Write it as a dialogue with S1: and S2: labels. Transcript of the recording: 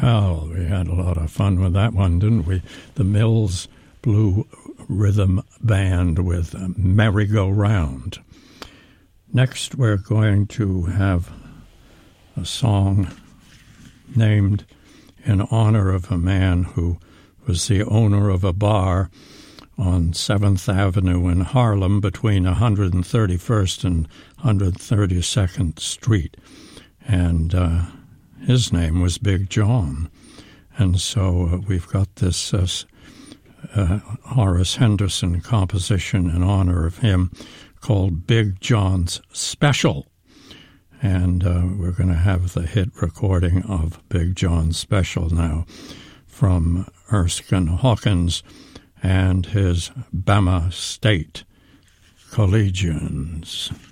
S1: Well, we had a lot of fun with that one, didn't we? The Mills Blue Rhythm Band with Merry-Go-Round. Next, we're going to have a song named in honor of a man who was the owner of a bar on 7th Avenue in Harlem between 131st and 132nd Street. And his name was Big John. And so we've got this Horace Henderson composition in honor of him called Big John's Special. And we're going to have the hit recording of Big John's Special now from Erskine Hawkins and his Bama State Collegians.